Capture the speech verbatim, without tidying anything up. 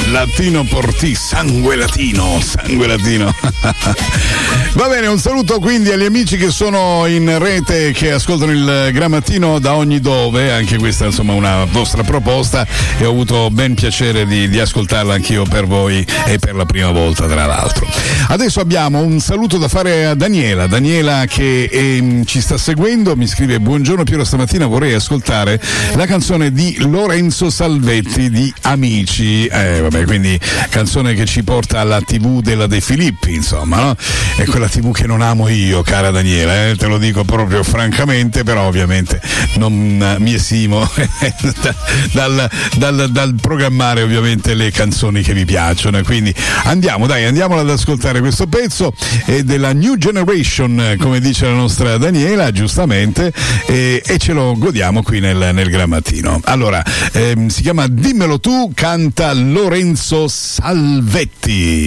Latino Portì, sangue latino, sangue latino. Va bene, un saluto quindi agli amici che sono in rete, che ascoltano il Grammattino da ogni dove, anche questa insomma una vostra proposta e ho avuto ben piacere di, di ascoltarla anch'io per voi e per la prima volta tra l'altro. Adesso abbiamo un saluto da fare a Daniela, Daniela che eh, ci sta seguendo, mi scrive: buongiorno Piero, stamattina vorrei ascoltare la canzone di Lorenzo Salvetti di Amici. Eh vabbè, quindi canzone che ci porta alla tivù della De Filippi, insomma, no? È quella tivù che non amo io, cara Daniela, eh? Te lo dico proprio francamente, però ovviamente non mi esimo dal, dal, dal programmare ovviamente le canzoni che vi piacciono, quindi andiamo, dai, andiamo ad ascoltare questo pezzo eh, della New Generation, come dice la nostra Daniela, giustamente, eh, e ce lo godiamo qui nel, nel Grammattino. Allora, ehm, si chiama Dimmelo tu, canta Lorenzo Salvetti.